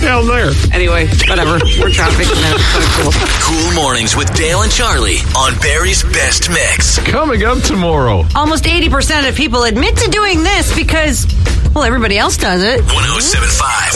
down there. Anyway, whatever. More traffic. And that's kind of cool. Cool Mornings with Dale and Charlie on Barry's Best Mix. Coming up tomorrow. Almost 80% of people admit to doing this because, well, everybody else does it. 107.5